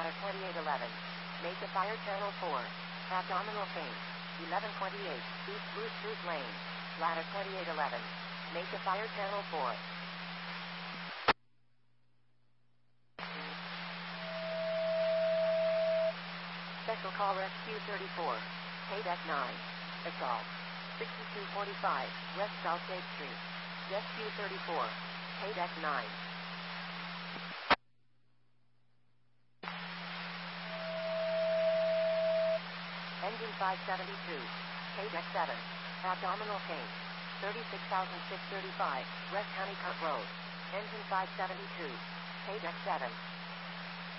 ladder 2811. Mesa Fire Channel 4. Abdominal pain. 1128 East Blue Street Lane. Ladder 2811. Mesa Fire Channel 4. Special call Rescue 34. Paydeck 9. Assault. 6245 West Southgate Street. Rescue 34. Paydeck 9. Engine 572. Paydeck 7. Abdominal pain. 36,635 West Honeycutt Road. Engine 572. Paydeck 7.